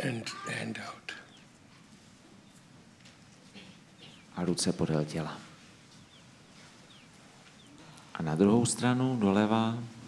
hand out. A ruce podél těla. A na druhou stranu, doleva,